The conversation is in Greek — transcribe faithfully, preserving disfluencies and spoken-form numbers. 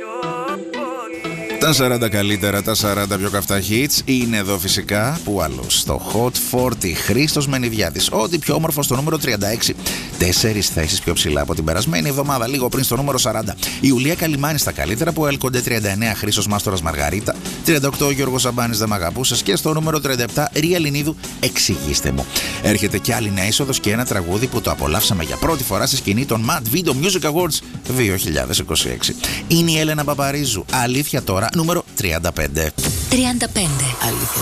Τα σαράντα καλύτερα, τα σαράντα πιο καυτά hits είναι εδώ φυσικά. Πού άλλο? Στο Hot σαράντα. Χρήστος Μενιδιάδης. Ό,τι πιο όμορφο στο νούμερο τριάντα έξι. Τέσσερις θέσεις πιο ψηλά από την περασμένη εβδομάδα, λίγο πριν στο νούμερο σαράντα. Η Ιουλία Καλιμάνη στα καλύτερα που έλκονται. τριάντα εννέα Χρήστος Μάστορας Μαργαρίτα. τριάντα οκτώ Γιώργος Σαμπάνης Δεν Μ' Αγαπούσες. Και στο νούμερο τριάντα επτά Ρία Λινίδου Εξηγήστε Μου. Έρχεται κι άλλη νέα είσοδος και ένα τραγούδι που το απολαύσαμε για πρώτη φορά στη σκηνή των Mad Video Music Awards δύο χιλιάδες είκοσι έξι. Είναι η Έλενα Παπαρίζου. Αλήθεια τώρα, νούμερο τριάντα πέντε. τριάντα πέντε. Αλήθεια